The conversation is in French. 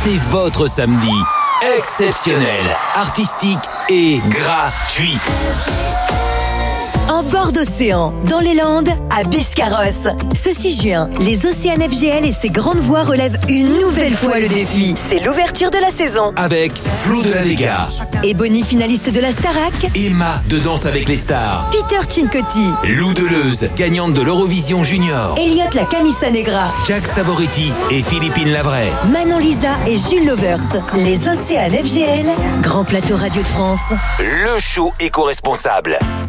C'est votre samedi. Exceptionnel, artistique et gratuit. En bord d'océan, dans les Landes, à Biscarrosse. Ce 6 juin, les Océanes FGL et ses grandes voix relèvent une nouvelle fois le défi. C'est l'ouverture de la saison. Avec Flo de la Vega, Ebony, finaliste de la Starac. Emma de Danse avec les stars, Peter Cincotti. Lou Deleuze, gagnante de l'Eurovision Junior, Elliot la Camisa Negra. Jack Savoretti et Philippine Lavray, Manon Lisa et Jules Lovert. Les Océanes FGL, Grand Plateau Radio de France. le show éco-responsable.